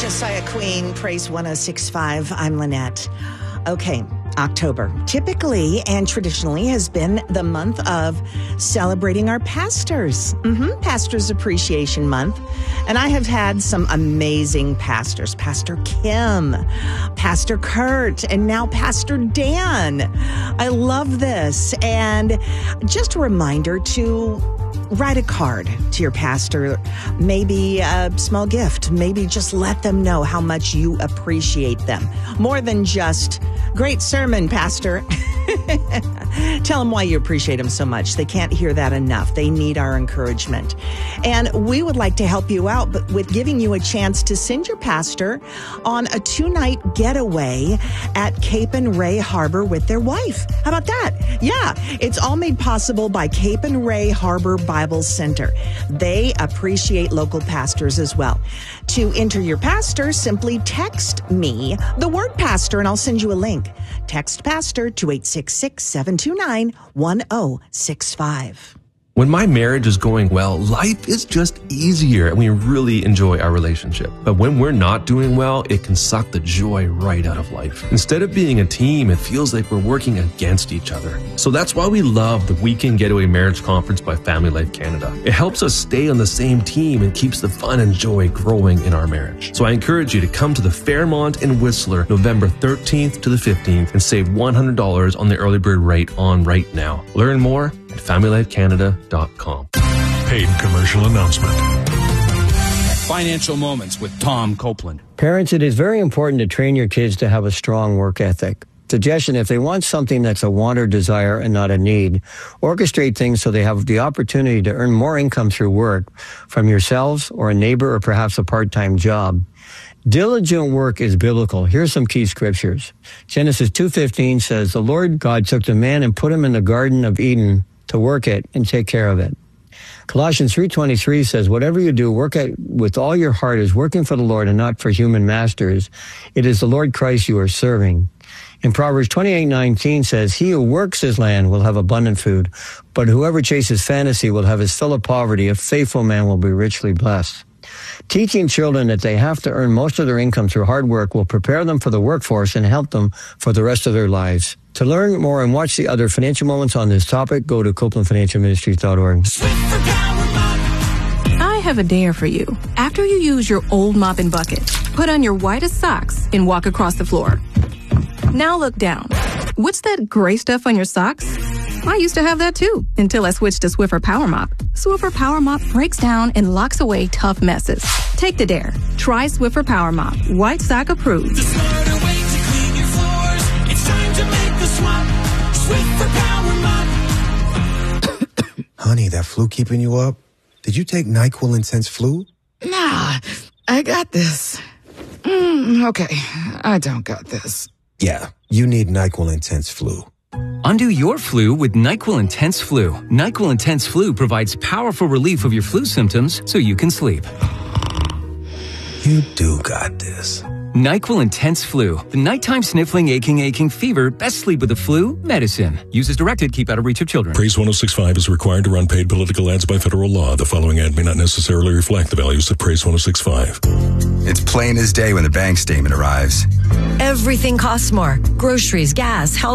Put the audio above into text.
Josiah Queen, Praise 106.5. I'm Lynette. Okay, October typically and traditionally has been the month of celebrating our pastors. Pastors Appreciation Month. And I have had some amazing pastors. Pastor Kim, Pastor Kurt, and now Pastor Dan. I love this. And just a reminder to write a card to your pastor, maybe a small gift, maybe just let them know how much you appreciate them. More than just, great sermon, Pastor. Tell them why you appreciate them so much. They can't hear that enough. They need our encouragement. And we would like to help you out with giving you a chance to send your pastor on a 2-night getaway at Cape and Ray Harbor with their wife. How about that? Yeah, it's all made possible by Cape and Ray Harbor Bible Center. They appreciate local pastors as well. To enter your pastor, simply text me the word pastor and I'll send you a link. Text pastor to 866-729-1065. When my marriage is going well, life is just easier and we really enjoy our relationship. But when we're not doing well, it can suck the joy right out of life. Instead of being a team, it feels like we're working against each other. So that's why we love the Weekend Getaway Marriage Conference by Family Life Canada. It helps us stay on the same team and keeps the fun and joy growing in our marriage. So I encourage you to come to the Fairmont in Whistler, November 13th to the 15th and save $100 on the early bird rate on right now. Learn more at FamilyLifeCanada.com. Paid commercial announcement. Financial Moments with Tom Copeland. Parents, it is very important to train your kids to have a strong work ethic. Suggestion, if they want something that's a want or desire and not a need, orchestrate things so they have the opportunity to earn more income through work from yourselves or a neighbor or perhaps a part-time job. Diligent work is biblical. Here's some key scriptures. Genesis 2:15 says, the Lord God took the man and put him in the Garden of Eden to work it and take care of it. Colossians 3:23 says, whatever you do, work at with all your heart as working for the Lord and not for human masters. It is the Lord Christ you are serving. In Proverbs 28:19 says, he who works his land will have abundant food, but whoever chases fantasy will have his fill of poverty. A faithful man will be richly blessed. Teaching children that they have to earn most of their income through hard work will prepare them for the workforce and help them for the rest of their lives. To learn more and watch the other financial moments on this topic, go to CopelandFinancialMinistries.org. I have a dare for you. After you use your old mop and bucket, put on your whitest socks and walk across the floor. Now look down. What's that gray stuff on your socks? I used to have that too, until I switched to Swiffer Power Mop. Swiffer Power Mop breaks down and locks away tough messes. Take the dare. Try Swiffer Power Mop. White sock approved. The smarter way to clean your floors. It's time to make the swap. Swiffer Power Mop. Honey, that flu keeping you up? Did you take NyQuil Intense Flu? Nah, I got this. Okay, I don't got this. Yeah, you need NyQuil Intense Flu. Undo your flu with NyQuil Intense Flu. NyQuil Intense Flu provides powerful relief of your flu symptoms so you can sleep. You do got this. NyQuil Intense Flu. The nighttime sniffling, aching fever. Best sleep with the flu medicine. Use as directed. Keep out of reach of children. Praise 106.5 is required to run paid political ads by federal law. The following ad may not necessarily reflect the values of Praise 106.5. It's plain as day when the bank statement arrives. Everything costs more. Groceries, gas, health.